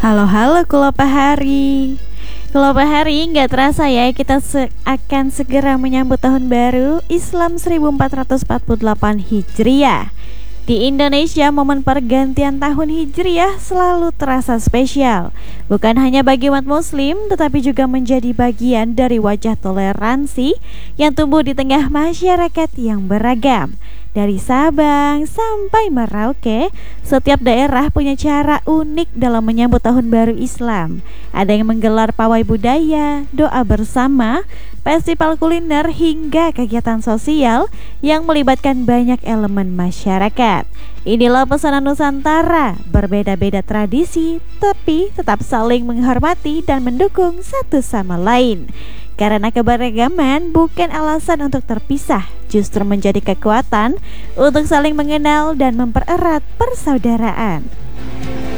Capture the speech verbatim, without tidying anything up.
Halo halo Kulopahari. Kulopahari, nggak terasa ya kita se- akan segera menyambut tahun baru Islam seribu empat ratus empat puluh delapan Hijriah. Di Indonesia, momen pergantian tahun Hijriah selalu terasa spesial. Bukan hanya bagi umat muslim, tetapi juga menjadi bagian dari wajah toleransi yang tumbuh di tengah masyarakat yang beragam. Dari Sabang sampai Merauke, setiap daerah punya cara unik dalam menyambut tahun baru Islam. Ada yang menggelar pawai budaya, doa bersama, festival kuliner hingga kegiatan sosial yang melibatkan banyak elemen masyarakat. Inilah pesanan Nusantara, berbeda-beda tradisi, tapi tetap saling menghormati dan mendukung satu sama lain. Karena keberagaman bukan alasan untuk terpisah, justru menjadi kekuatan untuk saling mengenal dan mempererat persaudaraan.